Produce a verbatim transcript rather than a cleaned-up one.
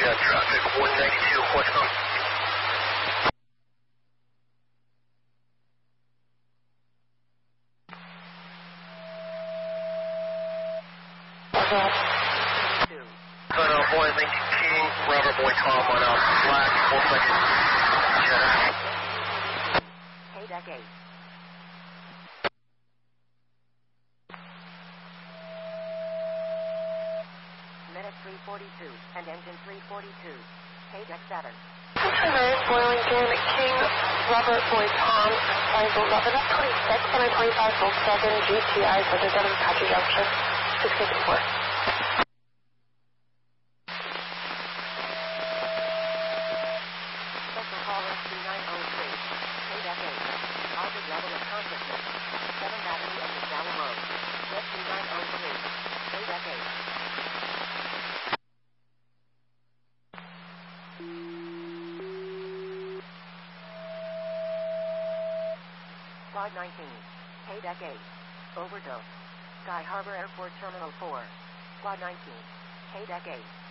got traffic, one ninety-two, what's up? Cutoff one, Lincoln King, Robert Boy Tom on out, black, four seconds, jet. Hey, deck eight. Minute three forty-two, and engine three forty-two. Hey, deck seven. Control four Lincoln King, Robert Boy Tom, size eleven of twenty-six, and a twenty-five Volkswagen G T I, subject at Apache Junction, six fifty-four. Special caller two nine oh three. Hey, deck eight. Object level of consciousness. seventh Avenue and McDowell Road. Jet two nine oh three. Hey, deck eight. Squad nineteen. Hey, deck eight. Overdose. Sky Harbor Airport Terminal four. Squad nineteen. Hey, deck eight.